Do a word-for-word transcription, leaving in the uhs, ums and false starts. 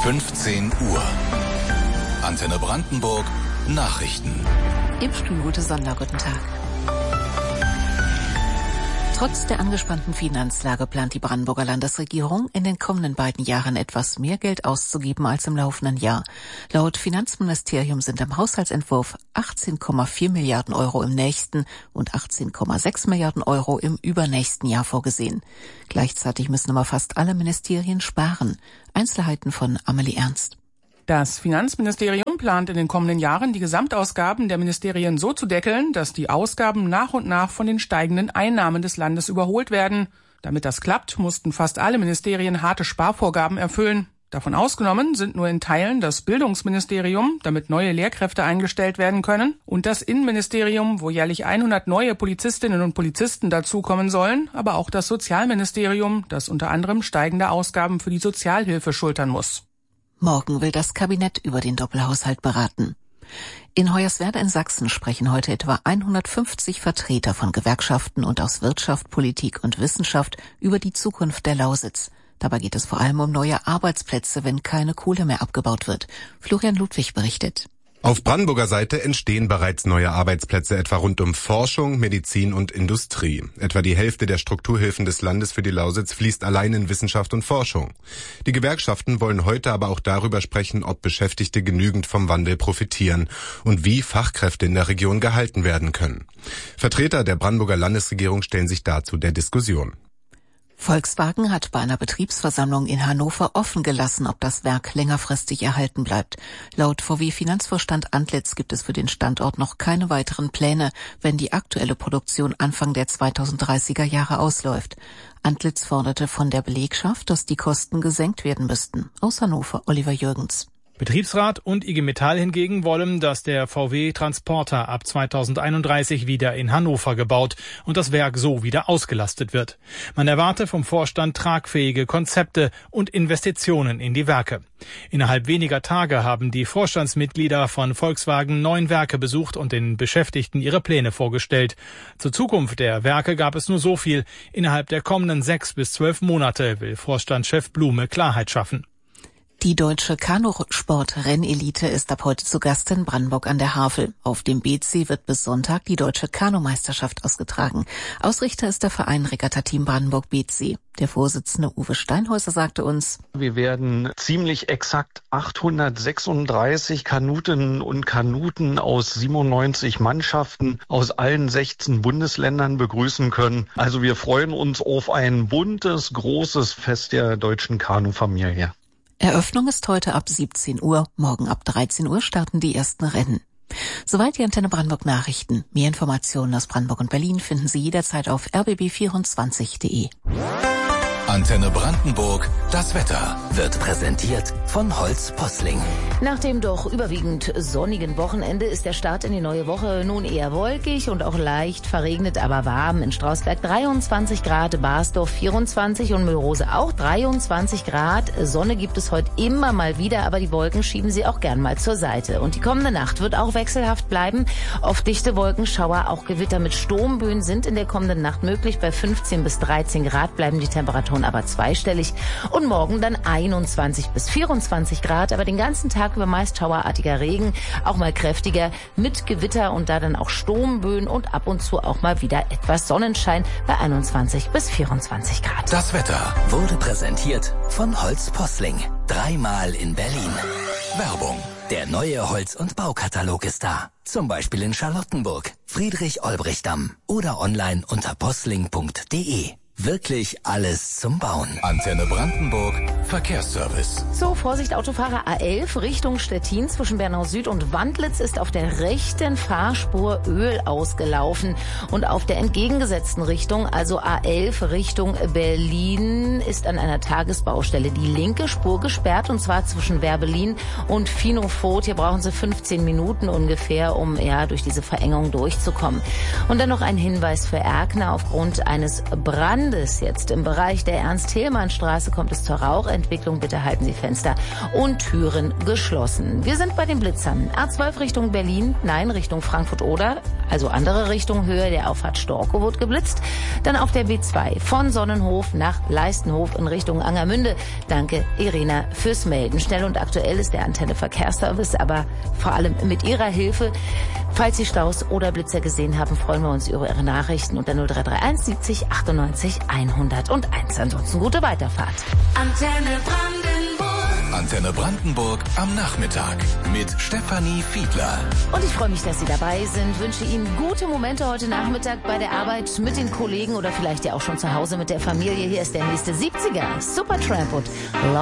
fünfzehn Uhr. Antenne Brandenburg Nachrichten. Im Studio Ute Sonder, guten Tag. Trotz der angespannten Finanzlage plant die Brandenburger Landesregierung, in den kommenden beiden Jahren etwas mehr Geld auszugeben als im laufenden Jahr. Laut Finanzministerium sind im Haushaltsentwurf achtzehn Komma vier Milliarden Euro im nächsten und achtzehn Komma sechs Milliarden Euro im übernächsten Jahr vorgesehen. Gleichzeitig müssen aber fast alle Ministerien sparen. Einzelheiten von Amelie Ernst. Das Finanzministerium plant in den kommenden Jahren, die Gesamtausgaben der Ministerien so zu deckeln, dass die Ausgaben nach und nach von den steigenden Einnahmen des Landes überholt werden. Damit das klappt, mussten fast alle Ministerien harte Sparvorgaben erfüllen. Davon ausgenommen sind nur in Teilen das Bildungsministerium, damit neue Lehrkräfte eingestellt werden können, und das Innenministerium, wo jährlich hundert neue Polizistinnen und Polizisten dazukommen sollen, aber auch das Sozialministerium, das unter anderem steigende Ausgaben für die Sozialhilfe schultern muss. Morgen will das Kabinett über den Doppelhaushalt beraten. In Hoyerswerda in Sachsen sprechen heute etwa hundertfünfzig Vertreter von Gewerkschaften und aus Wirtschaft, Politik und Wissenschaft über die Zukunft der Lausitz. Dabei geht es vor allem um neue Arbeitsplätze, wenn keine Kohle mehr abgebaut wird. Florian Ludwig berichtet. Auf Brandenburger Seite entstehen bereits neue Arbeitsplätze, etwa rund um Forschung, Medizin und Industrie. Etwa die Hälfte der Strukturhilfen des Landes für die Lausitz fließt allein in Wissenschaft und Forschung. Die Gewerkschaften wollen heute aber auch darüber sprechen, ob Beschäftigte genügend vom Wandel profitieren und wie Fachkräfte in der Region gehalten werden können. Vertreter der Brandenburger Landesregierung stellen sich dazu der Diskussion. Volkswagen hat bei einer Betriebsversammlung in Hannover offen gelassen, ob das Werk längerfristig erhalten bleibt. Laut V W-Finanzvorstand Antlitz gibt es für den Standort noch keine weiteren Pläne, wenn die aktuelle Produktion Anfang der zweitausenddreißiger Jahre ausläuft. Antlitz forderte von der Belegschaft, dass die Kosten gesenkt werden müssten. Aus Hannover, Oliver Jürgens. Betriebsrat und I G Metall hingegen wollen, dass der V W-Transporter ab zweitausendeinunddreißig wieder in Hannover gebaut und das Werk so wieder ausgelastet wird. Man erwarte vom Vorstand tragfähige Konzepte und Investitionen in die Werke. Innerhalb weniger Tage haben die Vorstandsmitglieder von Volkswagen neun Werke besucht und den Beschäftigten ihre Pläne vorgestellt. Zur Zukunft der Werke gab es nur so viel. Innerhalb der kommenden sechs bis zwölf Monate will Vorstandschef Blume Klarheit schaffen. Die deutsche Kanusport-Rennelite ist ab heute zu Gast in Brandenburg an der Havel. Auf dem B C wird bis Sonntag die deutsche Kanumeisterschaft ausgetragen. Ausrichter ist der Verein Regatta-Team Brandenburg B C. Der Vorsitzende Uwe Steinhäuser sagte uns: Wir werden ziemlich exakt achthundertsechsunddreißig Kanutinnen und Kanuten aus siebenundneunzig Mannschaften aus allen sechzehn Bundesländern begrüßen können. Also wir freuen uns auf ein buntes, großes Fest der deutschen Kanufamilie. Eröffnung ist heute ab siebzehn Uhr. Morgen ab dreizehn Uhr starten die ersten Rennen. Soweit die Antenne Brandenburg Nachrichten. Mehr Informationen aus Brandenburg und Berlin finden Sie jederzeit auf r b b vierundzwanzig punkt de. Antenne Brandenburg, das Wetter wird präsentiert von Holz Posling. Nach dem doch überwiegend sonnigen Wochenende ist der Start in die neue Woche nun eher wolkig und auch leicht verregnet, aber warm. In Strausberg dreiundzwanzig Grad, Barsdorf vierundzwanzig und Mühlrose auch dreiundzwanzig Grad. Sonne gibt es heute immer mal wieder, aber die Wolken schieben sie auch gern mal zur Seite. Und die kommende Nacht wird auch wechselhaft bleiben. Oft dichte Wolkenschauer, auch Gewitter mit Sturmböen sind in der kommenden Nacht möglich. Bei fünfzehn bis dreizehn Grad bleiben die Temperaturen aber zweistellig und morgen dann einundzwanzig bis vierundzwanzig Grad, aber den ganzen Tag über meist schauerartiger Regen, auch mal kräftiger mit Gewitter und da dann auch Sturmböen und ab und zu auch mal wieder etwas Sonnenschein bei einundzwanzig bis vierundzwanzig Grad. Das Wetter wurde präsentiert von Holz Posling. Dreimal in Berlin. Werbung. Der neue Holz- und Baukatalog ist da. Zum Beispiel in Charlottenburg, Friedrich-Olbrich-Damm oder online unter posling punkt de. Wirklich alles zum Bauen. Antenne Brandenburg, Verkehrsservice. So, Vorsicht Autofahrer, A elf Richtung Stettin zwischen Bernau Süd und Wandlitz ist auf der rechten Fahrspur Öl ausgelaufen. Und auf der entgegengesetzten Richtung, also A elf Richtung Berlin, ist an einer Tagesbaustelle die linke Spur gesperrt, und zwar zwischen Werbelin und Finofot. Hier brauchen Sie fünfzehn Minuten ungefähr, um ja durch diese Verengung durchzukommen. Und dann noch ein Hinweis für Erkner: Aufgrund eines Brandes Geländes. Jetzt im Bereich der Ernst-Thälmann-Straße kommt es zur Rauchentwicklung. Bitte halten Sie Fenster und Türen geschlossen. Wir sind bei den Blitzern. A zwölf Richtung Berlin, nein, Richtung Frankfurt-Oder, also andere Richtung, Höhe der Auffahrt Storkow wird geblitzt. Dann auf der B zwei von Sonnenhof nach Leistenhof in Richtung Angermünde. Danke, Irina, fürs Melden. Schnell und aktuell ist der Antenne Verkehrsservice, aber vor allem mit Ihrer Hilfe. Falls Sie Staus oder Blitzer gesehen haben, freuen wir uns über Ihre Nachrichten unter null drei drei eins siebzig achtundneunzig hunderteins. Ansonsten gute Weiterfahrt. Antenne Brandenburg. Antenne Brandenburg am Nachmittag mit Stefanie Fiedler. Und ich freue mich, dass Sie dabei sind. Wünsche Ihnen gute Momente heute Nachmittag bei der Arbeit mit den Kollegen oder vielleicht ja auch schon zu Hause mit der Familie. Hier ist der nächste siebziger Supertramp und